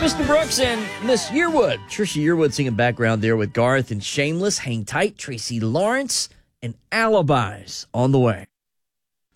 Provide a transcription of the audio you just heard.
Mr. Brooks and Miss Yearwood. Trisha Yearwood singing background there with Garth and Shameless. Hang tight. Tracy Lawrence and Alibis on the way.